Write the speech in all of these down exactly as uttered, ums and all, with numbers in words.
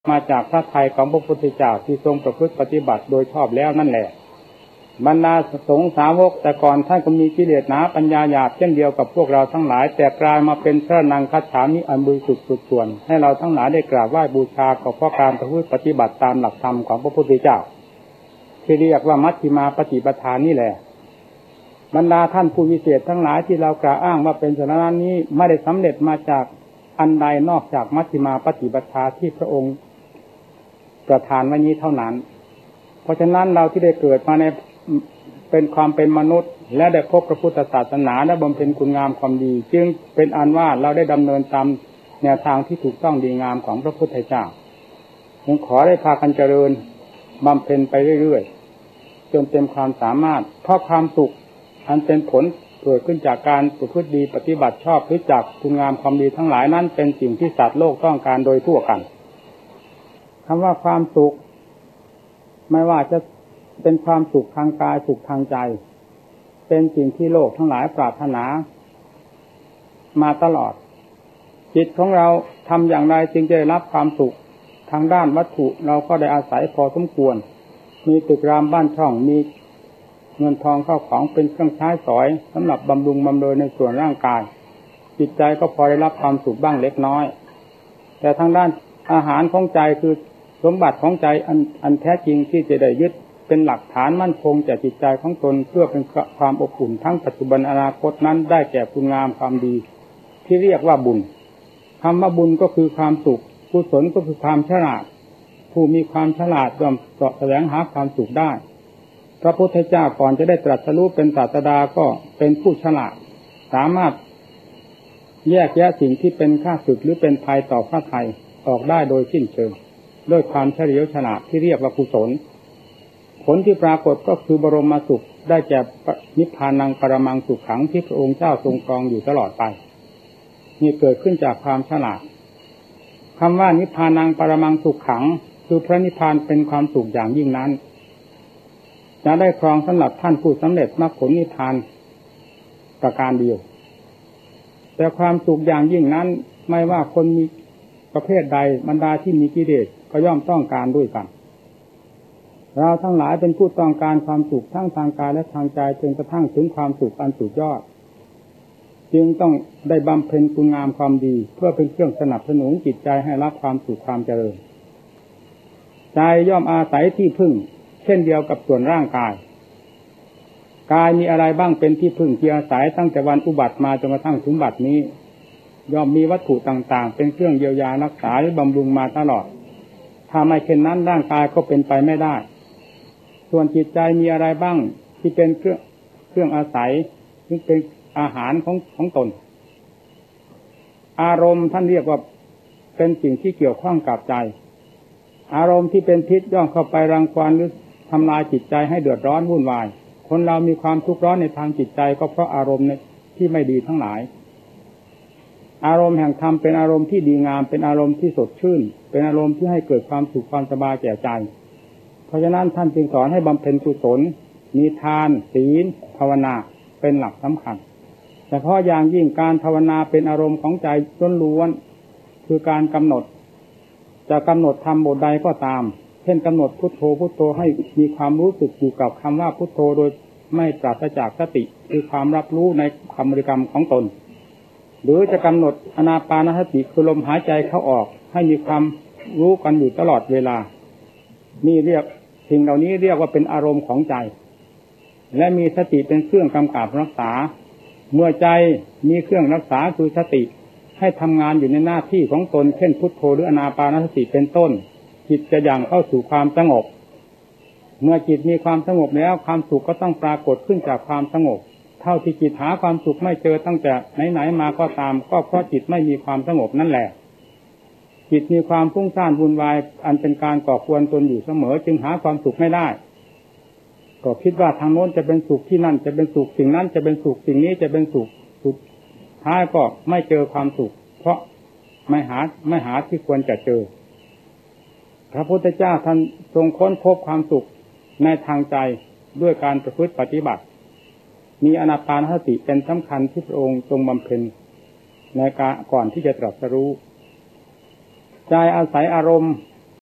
มาจากพระทัยของพระพุทธเจ้าที่ทรงประพฤติปฏิบัติโดยชอบแล้วนั่นแหละบรรดาสงฆ์สาวกแต่ก่อนท่านก็มีกิเลสหนาปัญญาหยาบเช่นเดียวกับพวกเราทั้งหลายแต่กลายมาเป็นพระนังคัจฉามิอันบริสุทธิ์สุดส่วนให้เราทั้งหลายได้กราบไหว้บูชาก็เพราะการประพฤติปฏิบัติตามหลักธรรมของพระพุทธเจ้าที่เรียกว่ามัชฌิมาปฏิปทานนี่แหละบรรดาท่านผู้วิเศษทั้งหลายที่เรากล่าวอ้างว่าเป็นสารณะนี้ไม่ได้สำเร็จมาจากอันใดนอกจากมัชฌิมาปฏิปทาที่พระองค์ประทานไว้นี้เท่านั้นเพราะฉะนั้นเราที่ได้เกิดมาในเป็นความเป็นมนุษย์และได้พบพระพุทธศาสนาและบำเพ็ญคุณงามความดีจึงเป็นอันว่าเราได้ดำเนินตามแนวทางที่ถูกต้องดีงามของพระพุทธเจ้าจึงขอได้พากันเจริญบำเพ็ญไปเรื่อยๆจนเต็มความสามารถเพราะความสุขอันเป็นผลเกิดขึ้นจากการประพฤติดีปฏิบัติชอบหรือจากคุณงามความดีทั้งหลายนั้นเป็นสิ่งที่สัตว์โลกต้องการโดยทั่วกันคำว่าความสุขไม่ว่าจะเป็นความสุขทางกายสุขทางใจเป็นสิ่งที่โลกทั้งหลายปรารถนามาตลอดจิตของเราทำอย่างไรจึงจะได้รับความสุขทางด้านวัตถุเราก็ได้อาศัยพอสมควรมีตึกรามบ้านช่องมีเงินทองเข้าของเป็นเครื่องใช้สอยสำหรับบำรุงบำเรอในส่วนร่างกายจิตใจก็พอได้รับความสุขบ้างเล็กน้อยแต่ทางด้านอาหารของใจคือสมบัติของใจอันอันแท้จริงที่จะได้ยึดเป็นหลักฐานมั่นคงแก่จิตใจของตนเพื่อเป็นความอบอุ่นทั้งปัจจุบันอนาคตนั้นได้แก่คุณงามความดีที่เรียกว่าบุญคำว่าบุญก็คือความสุขกุศลก็คือความฉลาดผู้มีความฉลาดย่อมเสาะแสวงหาความสุขได้พระพุทธเจ้าก่อนจะได้ตรัสรู้เป็นศาสดาก็เป็นผู้ฉลาดสามารถแยกแยะสิ่งที่เป็นข้าศึกหรือเป็นภัยต่อพระทัยออกได้โดยสิ้นเชิงด้วยความเฉลียวฉลาดที่เรียกว่ากุศลผลที่ปรากฏก็คือบรมสุขได้แก่นิพพานังปรมังสุขขังที่พระองค์เจ้าทรงครองอยู่ตลอดไปนี่เกิดขึ้นจากความฉลาดคำว่านิพพานังปรมังสุขขังคือพระนิพพานเป็นความสุขอย่างยิ่งนั้นจะได้ครองสำหรับท่านผู้สำเร็จมรรคผลนิพพานประการเดียวแต่ความสุขอย่างยิ่งนั้นไม่ว่าคนมีประเภทใดบรรดาที่มีกิเลสก็ย่อมต้องการด้วยกันเราทั้งหลายเป็นผู้ต้องการความสุขทั้งทางกายและทางใจจนกระทั่งถึงความสุขอันสุดยอดจึงต้องได้บำเพ็ญคุณงามความดีเพื่อเป็นเครื่องสนับสนุนจิตใจให้รับความสุขความเจริญใจย่อมอาศัยที่พึ่งเช่นเดียวกับส่วนร่างกายกายมีอะไรบ้างเป็นที่พึ่งที่อาศัยตั้งแต่วันอุบัติมาจนกระทั่งถึงบัดนี้ย่อมมีวัตถุต่างๆเป็นเครื่องเยียวยารักษาหรือบำรุงมาตลอดถ้าไม่เช่นนั้นร่างกายก็เป็นไปไม่ได้ส่วนจิตใจมีอะไรบ้างที่เป็นเครื่องเครื่องอาศัยที่เป็นอาหารของของตนอารมณ์ท่านเรียกว่าเป็นสิ่งที่เกี่ยวข้องกับใจอารมณ์ที่เป็นพิษย่อมเข้าไปรังควานหรือทำลายจิตใจให้เดือดร้อนวุ่นวายคนเรามีความทุกข์ร้อนในทางจิตใจก็เพราะอารมณ์ที่ไม่ดีทั้งหลายอารมณ์แห่งธรรมเป็นอารมณ์ที่ดีงามเป็นอารมณ์ที่สดชื่นเป็นอารมณ์ที่ให้เกิดความสุขความสบายแก่ใจเพราะฉะนั้นท่านจึงสอนให้บำเพ็ญกุศลมีทานศีลภาวนาเป็นหลักสำคัญแต่เพราะอย่างยิ่งการภาวนาเป็นอารมณ์ของใจล้วนๆคือการกำหนดจะกำหนดทำบทใดก็ตามเช่นกำหนดพุทโธพุทโธให้มีความรู้สึกอยู่กับคำว่าพุทโธโดยไม่ปราศจากสติคือความรับรู้ในคำบริกรรมของตนหรือจะกำหนดอานาปานสติคือลมหายใจเข้าออกให้มีความรู้กันอยู่ตลอดเวลานี่เรียกสิ่งเหล่านี้เรียกว่าเป็นอารมณ์ของใจและมีสติเป็นเครื่องกำกับรักษาเมื่อใจมีเครื่องรักษาคือสติให้ทำงานอยู่ในหน้าที่ของตนเช่นพุทโธหรืออานาปานสติเป็นต้นจิตจะยังเข้าสู่ความสงบเมื่อจิตมีความสงบแล้วความสุขก็ต้องปรากฏขึ้นจากความสงบเท่าที่จิตหาความสุขไม่เจอตั้งแต่ไหนๆมาก็ตามก็เพราะจิตไม่มีความสงบนั่นแหละจิตมีความฟุ้งซ่านวุ่นวายอันเป็นการก่อควรตนอยู่เสมอจึงหาความสุขไม่ได้ก็คิดว่าทางโน้นจะเป็นสุขที่นั่นจะเป็นสุขสิ่งนั้นจะเป็นสุขสิ่งนี้จะเป็นสุขสุขท้ายก็ไม่เจอความสุขเพราะไม่หาไม่หาที่ควรจะเจอพระพุทธเจ้าท่านทรงค้นพบความสุขในทางใจด้วยการประพฤติปฏิบัติมีอานาปานสติเป็นสำคัญที่พระองค์ทรงบำเพ็ญในการก่อนที่จะตรัสรู้ใจอาศัยอารมณ์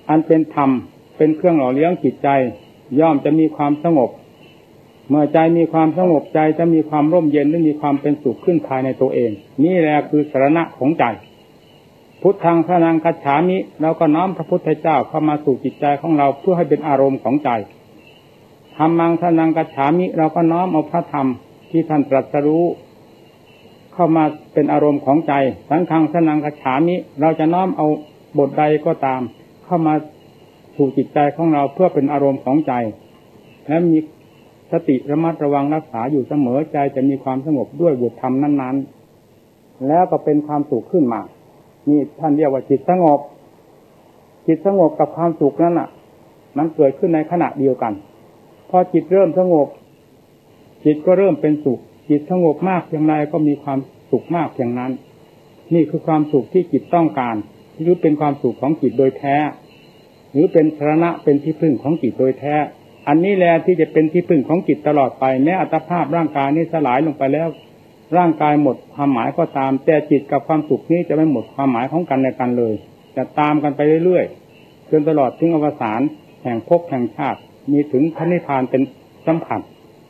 อันเป็นธรรมเป็นเครื่องหล่อเลี้ยงจิตใจย่อมจะมีความสงบเมื่อใจมีความสงบใจจะมีความร่มเย็นและมีความเป็นสุขขึ้นภายในตัวเองนี่แหละคือสรณะของใจพุทธังสรณังคัจฉามิเราก็น้อมพระพุทธเจ้าเข้ามาสู่จิตใจของเราเพื่อให้เป็นอารมณ์ของใจธัมมังสรณังคัจฉามิเราก็น้อมเอาพระธรรมที่ท่านตรัสรู้เข้ามาเป็นอารมณ์ของใจสังฆังสรณังคัจฉามิเราจะน้อมเอาบทใดก็ตามเข้ามาสู่จิตใจของเราเพื่อเป็นอารมณ์ของใจและมีสติระมัดระวังรักษาอยู่เสมอใจจะมีความสงบด้วยบทธรรมนั้นๆแล้วก็เป็นความสุขขึ้นมานี่ท่านเรียกว่าจิตสงบจิตสงบกับความสุขนั้นน่ะมันเกิดขึ้นในขณะเดียวกันพอจิตเริ่มสงบจิตก็เริ่มเป็นสุขจิตสงบมากเพียงไรก็มีความสุขมากเพียงนั้นนี่คือความสุขที่จิตต้องการหรือเป็นความสุขของจิตโดยแท้หรือเป็นสรณะเป็นที่พึ่งของจิตโดยแท้อันนี้แหละที่จะเป็นที่พึ่งของจิตตลอดไปแม้อัตภาพร่างกายนี้สลายลงไปแล้วร่างกายหมดความหมายก็ตามแต่จิตกับความสุขนี้จะไม่หมดความหมายของกันและกันเลยจะตามกันไปเรื่อยๆจนตลอดถึงอวสานแห่งภพแห่งชาติมีถึงพระนิพพานเป็นสำคัญ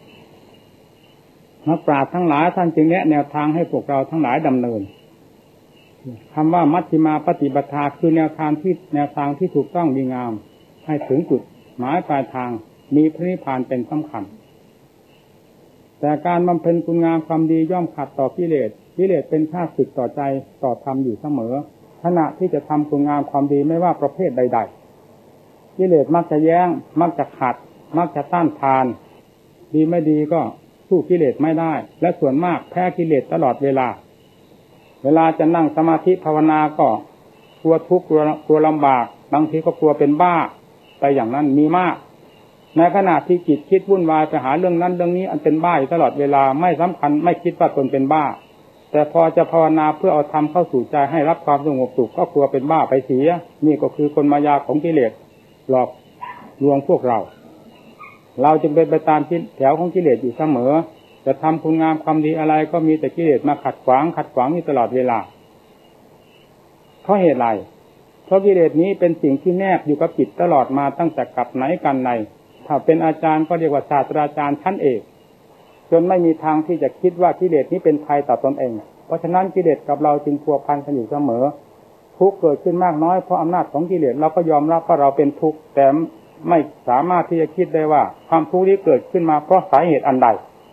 นักปราชญ์ทั้งหลายท่านจึงแนะแนวทางให้พวกเราทั้งหลายดำเนินคำว่ามัชฌิมาปฏิปทาคือแนวทางที่แนวทางที่ถูกต้องดีงามให้ถึงจุดหมายปลายทางมีพระนิพพานเป็นสำคัญแต่การบำเพ็ญคุณงามความดีย่อมขัดต่อกิเลสกิเลสเป็นข้าศึกต่อใจต่อธรรมอยู่เสมอขณะที่จะทำคุณงามความดีไม่ว่าประเภทใดๆกิเลสมักจะแย้งมักจะขัดมักจะต้านทานดีไม่ดีก็สู้กิเลสไม่ได้และส่วนมากแพ้กิเลสตลอดเวลาเวลาจะนั่งสมาธิภาวนาก็กลัวทุกข์กลัวกลัวลำบากบางทีก็กลัวเป็นบ้าไปอย่างนั้นมีมากในขณะที่จิตคิดวุ่นวายไปหาเรื่องนั้นเรื่องนี้อันเป็นบ้าอยู่ตลอดเวลาไม่สำคัญไม่คิดว่าตนเป็นบ้าแต่พอจะภาวนาเพื่อเอาธรรมเข้าสู่ใจให้รับความสงบสุขก็กลัวเป็นบ้าไปเสียนี่ก็คือกลมายาของกิเลสหลอกลวงพวกเราเราจึงเป็นไปตามแถวของกิเลสอยู่เสมอจะทำคุณงามความดีอะไรก็มีแต่กิเลสมาขัดขวางขัดขวางอยู่ตลอดเวลาเพราะเหตุไรเพราะกิเลสนี้เป็นสิ่งที่แนบอยู่กับจิตตลอดมาตั้งแต่กับไหนกันไหนถ้าเป็นอาจารย์ก็เรียกว่าศาสตราจารย์ชั้นเอกจนไม่มีทางที่จะคิดว่ากิเลสนี้เป็นภัยต่อตนเองเพราะฉะนั้นกิเลสกับเราจึงพัวพันกันอยู่เสมอทุกข์เกิดขึ้นมากน้อยเพราะอำนาจของกิเลสเราก็ยอมรับว่าเราเป็นทุกข์แต่ไม่สามารถที่จะคิดได้ว่าความทุกข์นี้เกิดขึ้นมาเพราะสาเหตุอันใด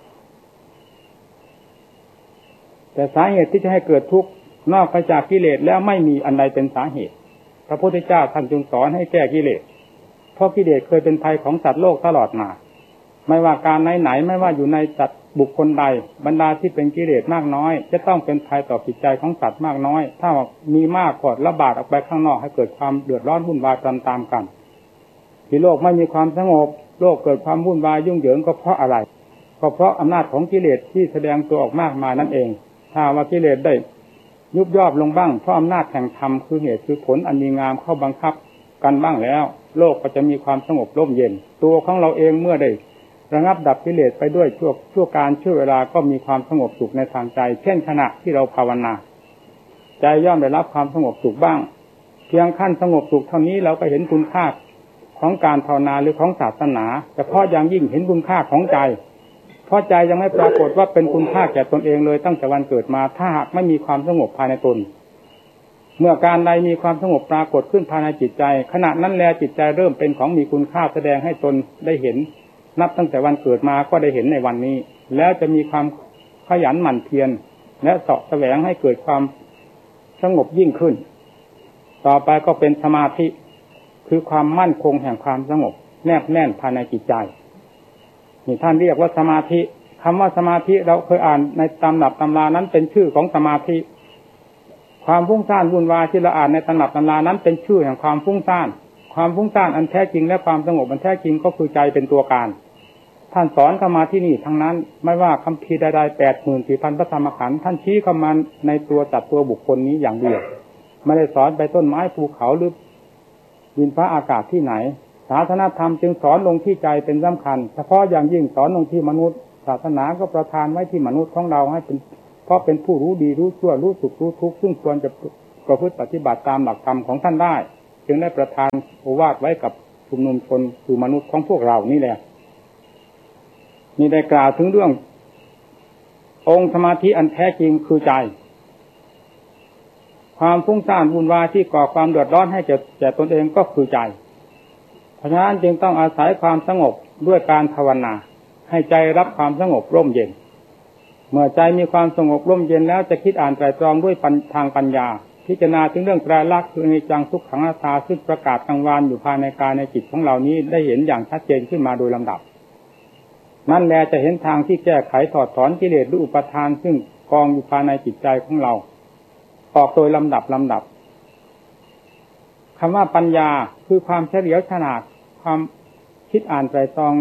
แต่สาเหตุที่จะให้เกิดทุกข์นอกจากกิเลสแล้วไม่มีอันใดเป็นสาเหตุพระพุทธเจ้าท่านจึงสอนให้แก้กิเลสเพราะกิเลสเคยเป็นภัยของสัตว์โลกตลอดมาไม่ว่าการไหนๆไม่ว่าอยู่ในสัตว์บุคคลใดบรรดาที่เป็นกิเลสมากน้อยจะต้องเป็นภัยต่อจิตใจของสัตว์มากน้อยถ้ามีมากก็ระบาดออกไปข้างนอกให้เกิดความเดือดร้อนวุ่นวายตามๆกันที่โลกไม่มีความสงบโลกเกิดความวุ่นวายยุ่งเหยิงก็เพราะอะไรก็เพราะอำนาจของกิเลสที่แสดงตัวออกมากมายนั่นเองถ้าว่ากิเลสได้ยุบย่อลงบ้างเพราะอำนาจแห่งธรรมคือเหตุคือผลอันดีงามเข้าบังคับกันบ้างแล้วโลกก็จะมีความสงบร่มเย็นตัวของเราเองเมื่อได้ระงับดับกิเลสไปด้วยชั่วชั่วการชั่วเวลาก็มีความสงบสุขในทางใจเช่นขณะที่เราภาวนาใจย่อมได้รับความสงบสุขบ้างเพียงขั้นสงบสุขเท่านี้เราก็เห็นคุณค่าของการภาวนาหรือของศาสนาแต่เพราะอย่างยิ่งเห็นคุณค่าของใจเพราะใจยังไม่ปรากฏว่าเป็นคุณค่าแก่ตนเองเลยตั้งแต่วันเกิดมาถ้าหากไม่มีความสงบภายในตนเมื่อการใดมีความสงบปรากฏขึ้นภายในจิตใจขณะนั้นแลจิตใจเริ่มเป็นของมีคุณค่าแสดงให้ตนได้เห็นนับตั้งแต่วันเกิดมาก็ได้เห็นในวันนี้แล้วจะมีความขยันหมั่นเพียรและเสาะแสวงให้เกิดความสงบยิ่งขึ้นต่อไปก็เป็นสมาธิคือความมั่นคงแห่งความสงบแนบแน่นภายในจิตใจนี่ท่านเรียกว่าสมาธิคำว่าสมาธิเราเคยอ่านในตำรับตำรานั้นเป็นชื่อของสมาธิความฟุ้งซ่านวุ่นวายที่เราอ่านในตำรับตำรานั้นเป็นชื่อแห่งความฟุ้งซ่านความฟุ้งซ่านอันแท้จริงและความสงบอันแท้จริงก็คือใจเป็นตัวการท่านสอนเข้ามาที่นี่ทั้งนั้นไม่ว่าคัมภีร์ใดๆ แปดหมื่นสี่พัน พระธรรมขันธ์ท่านชี้เข้ามาในตัวจัดตัวบุคคลนี้อย่างเดียวไม่ได้สอนไปต้นไม้ภูเขาหรือดินฟ้าอากาศที่ไหนศาสนธรรมจึงสอนลงที่ใจเป็นสำคัญเฉพาะอย่างยิ่งสอนลงที่มนุษย์ศาสนาก็ประทานไว้ที่มนุษย์ของเราให้เป็นเพราะเป็นผู้รู้ดีรู้ชั่วรู้สุขรู้ทุกข์ซึ่งควรจะประพฤติปฏิบัติตามหลักธรรมของท่านได้จึงได้ประทานโอวาทไว้กับชุมนุมชนคือมนุษย์ของพวกเรานี่แหละนี่ได้กล่าวถึงเรื่ององค์สมาธิอันแท้จริงคือใจความฟุ้งซ่านวุ่นวายที่ก่อความเดือดร้อนให้แก่แก่ตนเองก็คือใจเพราะฉะนั้นจึงต้องอาศัยความสงบด้วยการภาวนาให้ใจรับความสงบร่มเย็นเมื่อใจมีความสงบร่มเย็นแล้วจะคิดอ่านไตรตรองด้วยทางปัญญาพิจารณาถึงเรื่องไตรลักษณ์คืออนิจจังทุกขังอนัตตาซึ่งประกาศกลางวานอยู่ภายในกายในจิตของเรานี้ได้เห็นอย่างชัดเจนขึ้นมาโดยลำดับนั่นแลจะเห็นทางที่แก้ไขถอดถอนกิเลสหรืออุปทานซึ่งกองอยู่ภายในจิตใจของเราออกโดยลำดับลำดับคำว่าปัญญาคือความเฉลียวฉลาดความคิดอ่านไตรตรอง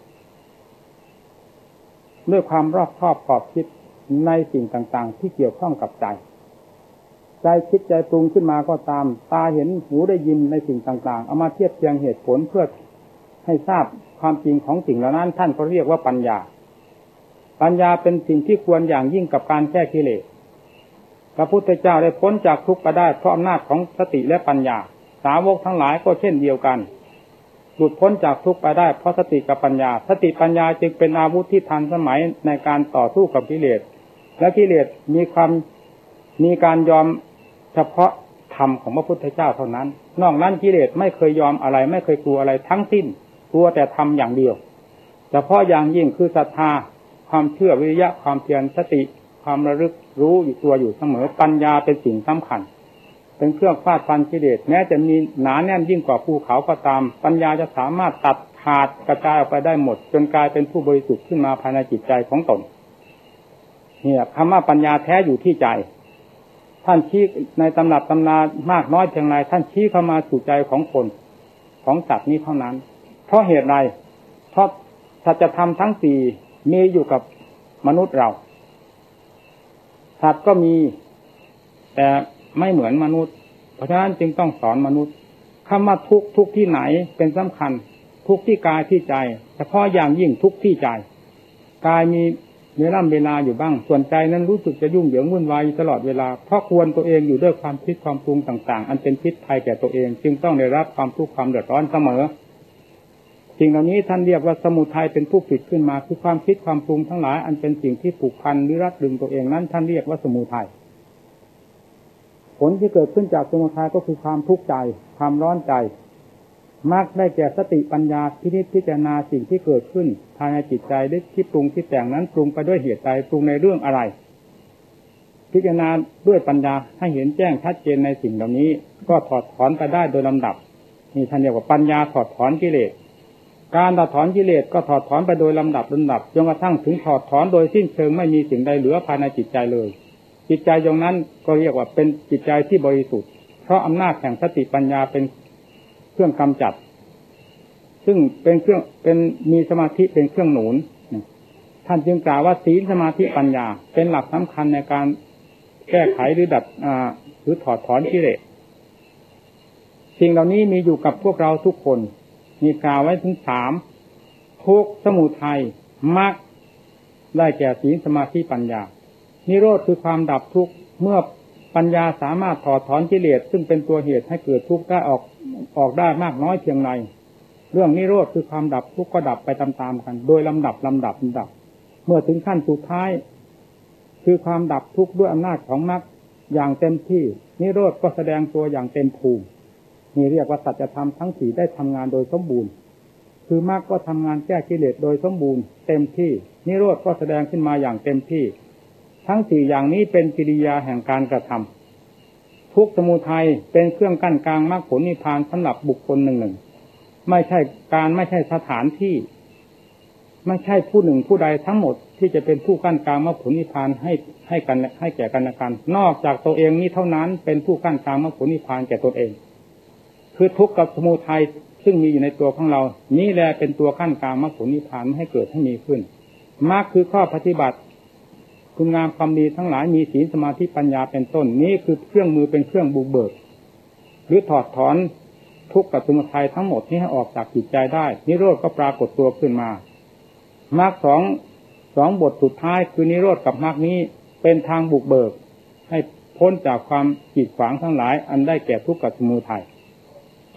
ด้วยความรอบคอบขอบคิดในสิ่งต่างๆที่เกี่ยวข้องกับใจใจคิดใจปรุงขึ้นมาก็ตามตาเห็นหูได้ยินในสิ่งต่างๆเอามาเทียบเทียงเหตุผลเพื่อให้ทราบความจริงของสิ่งเหล่านั้นท่านก็เรียกว่าปัญญาปัญญาเป็นสิ่งที่ควรอย่างยิ่งกับการแก้กิเลสพระพุทธเจ้าได้พ้นจากทุกข์ไปได้เพราะอำนาจของสติและปัญญาสาวกทั้งหลายก็เช่นเดียวกันหลุดพ้นจากทุกข์ไปได้เพราะสติกับปัญญาสติปัญญาจึงเป็นอาวุธที่ทันสมัยในการต่อสู้กับกิเลสและกิเลสมีความมีการยอมเฉพาะธรรมของพระพุทธเจ้าเท่านั้นนอกนั้นกิเลสไม่เคยยอมอะไรไม่เคยกลัวอะไรทั้งสิ้นกลัวแต่ธรรมอย่างเดียวเฉพาะอย่างยิ่งคือศรัทธาความเชื่อวิริยะความเพียรสติความระลึกรู้อยู่ตัวอยู่เสมอปัญญาเป็นสิ่งสำคัญเป็นเครื่องฟาดฟันกิเลสแม้จะมีหนาแน่นยิ่งกว่าภูเขาก็ตามปัญญาจะสามารถตัดขาดกระจายออกไปได้หมดจนกลายเป็นผู้บริสุทธิ์ขึ้นมาภายในจิตใจของตนเนี่ยคำว่าปัญญาแท้อยู่ที่ใจท่านชี้ในตำรับตำนามากน้อยเพียงไรท่านชี้เข้ามาสู่ใจของคนของสัตว์นี้เท่านั้นเพราะเหตุไรเพราะสัจธรรมทั้งสี่มีอยู่กับมนุษย์เราสัตว์ก็มีแต่ไม่เหมือนมนุษย์เพราะฉะนั้นจึงต้องสอนมนุษย์คำว่าทุกทุกที่ไหนเป็นสำคัญทุกที่กายที่ใจเฉพาะอย่างยิ่งทุกที่ใจกายมีเวลาเวลาอยู่บ้างส่วนใจนั้นรู้สึกจะยุ่งเหยิงวุ่นวายตลอดเวลาเพราะควรตัวเองอยู่ด้วยความคิดความปรุงต่างๆอันเป็นพิษภัยแก่ตัวเองจึงต้องได้รับความทุกข์ความเดือดร้อนเสมอสิ่งเหล่านี้ท่านเรียกว่าสมุทัยเป็นผู้ผิดขึ้นมาคือความคิดความปรุงทั้งหลายอันเป็นสิ่งที่ผูกพันหรือรัดดึงตัวเองนั้นท่านเรียกว่าสมุทัยผลที่เกิดขึ้นจากสมุทัยก็คือความทุกข์ใจความร้อนใจมักได้แก่สติปัญญาพินิจพิจารณาสิ่งที่เกิดขึ้นภายในจิตใจได้ที่ปรุงที่แต่งนั้นปรุงไปด้วยเหตุใดปรุงในเรื่องอะไรพิจารณาด้วยปัญญาให้เห็นแจ้งชัดเจนในสิ่งเหล่านี้ก็ถอดถอนไปได้โดยลำดับนี่ท่านเรียกว่าปัญญาถอดถอนกิเลสการถอดถอนกิเลสก็ถอดถอนไปโดยลำดับลำดับจนกระทั่งถึงถอดถอนโดยสิ้นเชิงไม่มีสิ่งใดเหลือภายในจิตใจเลยจิตใจตรงนั้นก็เรียกว่าเป็นจิตใจที่บริสุทธิ์เพราะอำนาจแห่งสติปัญญาเป็นเครื่องกำจัดซึ่งเป็นเครื่องเป็นมีสมาธิเป็นเครื่องหนุนท่านจึงกล่าวว่าศีลสมาธิปัญญาเป็นหลักสำคัญในการแก้ไขหรือดับหรือถอดถอนกิเลสสิ่งเหล่านี้มีอยู่กับพวกเราทุกคนมีกล่าวไว้ถึงสามทุกข์สมุทัยมรรคได้แก่ศีลสมาธิปัญญานิโรธคือความดับทุกข์เมื่อปัญญาสามารถถอดถอนกิเลสซึ่งเป็นตัวเหตุให้เกิดทุกข์ได้ออกออกได้มากน้อยเพียงไรเรื่องนิโรธคือความดับทุกข์ก็ดับไปตามๆกันโดยลำดับลำดับลำดับเมื่อถึงขั้นสุดท้ายคือความดับทุกข์ด้วยอำนาจของมรรคอย่างเต็มที่นิโรธก็แสดงตัวอย่างเต็มภูมินี่เรียกว่าสัจธรรมทั้งสี่ได้ทำงานโดยสมบูรณ์คือมรรคก็ทำงานแก้กิเลสโดยสมบูรณ์เต็มที่นิโรธก็แสดงขึ้นมาอย่างเต็มที่ทั้งสี่อย่างนี้เป็นกิริยาแห่งการกระทำทุกข์สมุทัยเป็นเครื่องกั้นกลางมรรคผลนิพพานสำหรับบุคคลหนึ่งหนึ่งไม่ใช่การไม่ใช่สถานที่ไม่ใช่ผู้หนึ่งผู้ใดทั้งหมดที่จะเป็นผู้กั้นกลางมรรคผลนิพพานให้ให้กันให้แก่กันและกันนอกจากตัวเองนี้เท่านั้นเป็นผู้กั้นกลางมรรคผลนิพพานแก่ตนเองคือทุกข์กับสมุทัยซึ่งมีอยู่ในตัวของเรานี่แหละเป็นตัวกั้นกลางมรรคผลนิพพานไม่ให้เกิดให้มีขึ้นมรรคคือข้อปฏิบัติคุณงามความดีทั้งหลายมีศีลสมาธิปัญญาเป็นต้นนี้คือเครื่องมือเป็นเครื่องบุกเบิกหรือถอดถอนทุกข์กับสมุทัยทั้งหมดนี้ให้ออกจากจิตใจได้นิโรธก็ปรากฏตัวขึ้นมามรรคสองสองบทสุดท้ายคือนิโรธกับมรรคนี้เป็นทางบุกเบิกให้พ้นจากความกีดขวางทั้งหลายอันได้แก่ทุกข์กับสมุทัย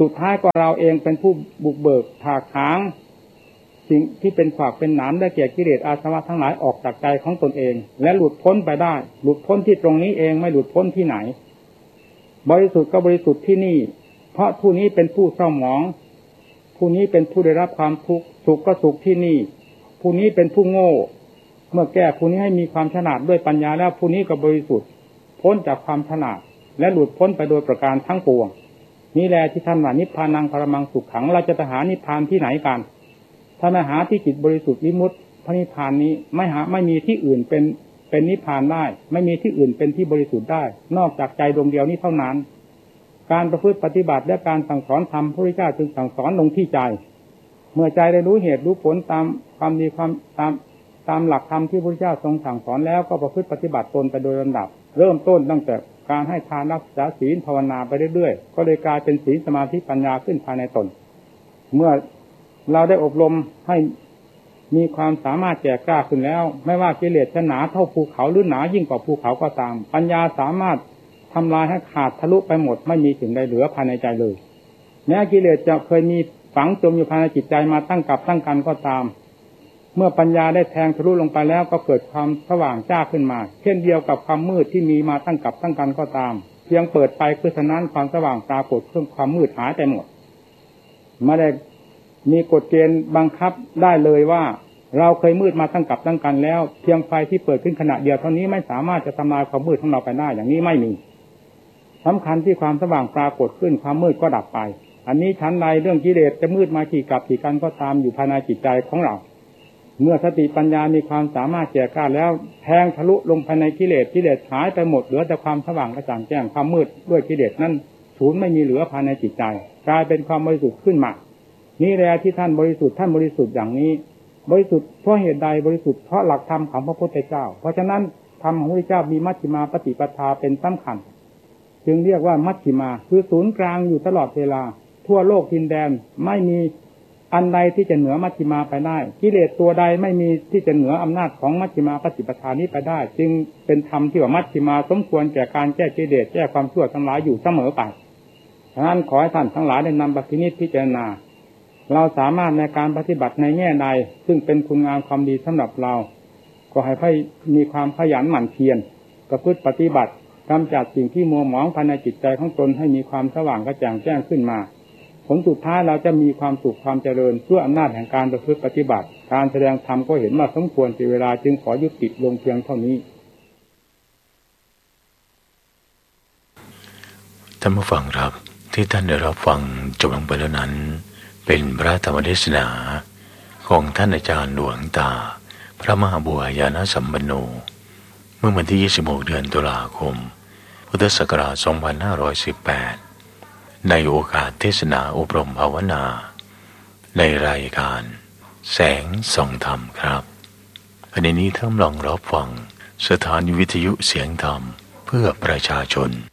สุดท้ายก็เราเองเป็นผู้บุกเบิกถากถางสิ่งที่เป็นขวากเป็นหนามได้แก่กิเลสอาสวะทั้งหลายออกจากใจของตนเองและหลุดพ้นไปได้หลุดพ้นที่ตรงนี้เองไม่หลุดพ้นที่ไหนบริสุทธิ์ก็บริสุทธิ์ที่นี่เพราะผู้นี้เป็นผู้เศร้าหมองผู้นี้เป็นผู้ได้รับความทุกข์สุขก็สุขที่นี่ผู้นี้เป็นผู้โง่เมื่อแก้ผู้นี้ให้มีความฉลาดด้วยปัญญาแล้วผู้นี้ก็บริสุทธิ์พ้นจากความฉลาดและหลุดพ้นไปโดยประการทั้งปวงนี่แหละที่ท่านว่านิพพานังปรมังสุขขังเราจะไปหานิพพานที่ไหนกันถ้าไม่หาที่จิตบริสุทธิ์วิมุตติพระนิพพานนี้ไม่หาไม่มีที่อื่นเป็นเป็นนิพพานได้ไม่มีที่อื่นเป็นที่บริสุทธิ์ได้นอกจากใจดวงเดียวนี้เท่านั้นการประพฤติปฏิบัติและการสั่งสอนธรรมพระพุทธเจ้าจึงสั่งสอนลงที่ใจเมื่อใจได้รู้เหตุรู้ผลตามความดีความตามตามหลักธรรมที่พระพุทธเจ้าทรงสั่งสอนแล้วก็ประพฤติปฏิบัติตนไปโดยลำดับเริ่มต้นตั้งแต่การให้ทานรักษาศีลภาวนาไปเรื่อยๆก็เลยกลายเป็นศีลสมาธิปัญญาขึ้นภายในตนเมื่อเราได้อบรมให้มีความสามารถแก่กล้าขึ้นแล้วไม่ว่ากิเลสจะหนาเท่าภูเขาหรือหนายิ่งกว่าภูเขาก็ตามปัญญาสามารถทำลายให้ขาดทะลุไปหมดไม่มีสิ่งใดเหลือภายในใจเลยแม้กิเลสจะเคยมีฝังจมอยู่ภายในจิตใจมาตั้งกับตั้งกันก็ตามเมื่อปัญญาได้แทงทะลุลงไปแล้วก็เกิดความสว่างจ้าขึ้นมาเช่นเดียวกับความมืดที่มีมาตั้งกับตั้งกันก็ตามเพียงเปิดไฟคือฉะนั้นความสว่างปรากฏเพิ่มความมืดหายไปหมดไม่ได้มีกฎเกณฑ์บังคับได้เลยว่าเราเคยมืดมาตั้งกับตั้งกันแล้วเพียงไฟที่เปิดขึ้นขณะเดียวเท่านี้ไม่สามารถจะทำลายความมืดของเราไปได้อย่างนี้ไม่มีสำคัญที่ความสว่างปรากฏขึ้นความมืดก็ดับไปอันนี้ชั้นใดเรื่องกิเลสจะมืดมากี่กับกี่กันก็ตามอยู่ภายในจิตใจของเราเมื่อสติปัญญามีความสามารถแก่กล้าแล้วแทงทะลุลงภายในกิเลสกิเลสหายไปหมดเหลือแต่ความสว่างกระจ่างแจ้งความมืดด้วยกิเลสนั้นศูนย์ไม่มีเหลือภายในจิตใจกลายเป็นความบริสุทธิ์ขึ้นมานี่แหละที่ท่านบริสุทธิ์ท่านบริสุทธิ์อย่างนี้บริสุทธิ์เพราะเหตุใดบริสุทธิ์เพราะหลักธรรมของพระพุทธเจ้าเพราะฉะนั้นธรรมของพระพุทธเจ้ามีมัชฌิมาปฏิปทาเป็นสำคัญจึงเรียกว่ามัชฌิมาคือศูนย์กลางอยู่ตลอดเวลาทั่วโลกดินแดนไม่มีอันใดที่จะเหนือมัชฌิมาไปได้กิเลสตัวใดไม่มีที่จะเหนืออำนาจของมัชฌิมาปฏิปทานี้ไปได้จึงเป็นธรรมที่ว่ามัชฌิมาสมควรแก่การแก้กิเลสแก้ความชั่วทั้งหลายอยู่เสมอไปฉะนั้นขอให้ท่านทั้งหลายได้นำบัพพินิจพิจารณาเราสามารถในการปฏิบัติในแง่ใดซึ่งเป็นคุณงามความดีสำหรับเราก็ให้ให้มีความขยันหมั่นเพียรประพฤติปฏิบัติกำจัดสิ่งที่มัวหมองภายในจิตใจของตนให้มีความสว่างกระจ่างแจ้งขึ้นมาผลสุดท้ายเราจะมีความสุขความเจริญด้วยอำนาจแห่งการประพฤติปฏิบัติการแสดงธรรมก็เห็นว่าสมควรแก่เวลาจึงขอยุติลงเพียงเท่านี้ท่านผู้ฟังครับที่ท่านได้รับฟังจบลงไปแล้วนั้นเป็นพระธรรมเทศนาของท่านอาจารย์หลวงตาพระมหาบัวญาณสัมปันโนเมื่อวันที่ยี่สิบหกเดือนตุลาคมพุทธศักราชสองพันห้าร้อยสิบแปดในโอกาสเทศนาอบรมภาวนาในรายการแสงส่องธรรมครับขณะนี้ท่านลองรับฟังสถานีวิทยุเสียงธรรมเพื่อประชาชน